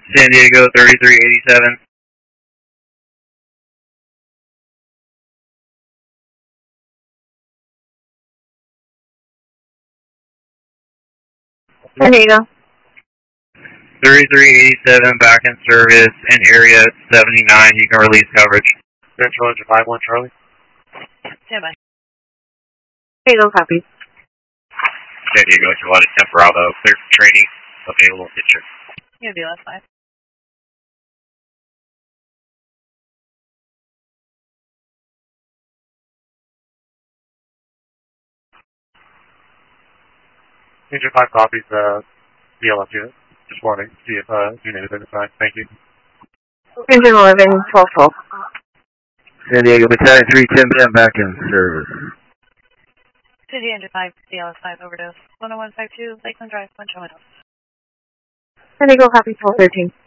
San Diego 3387. San Diego. 3387 back in service in area 79. You can release coverage. Central Engine 51 Charlie. Stand by. San Diego, copy. San Diego, it's a lot of 10 Bravo. Clear for training. Available picture. Yeah, BLS 5. Engine 5 copies, BLS unit. Just wanting to see if unit is identified. Thank you. Engine 11, 1212. San Diego Battalion 310 back in service. City Engine 5, BLS 5, overdose. 10152, Lakeland Drive, Punch San Diego, copy 1213.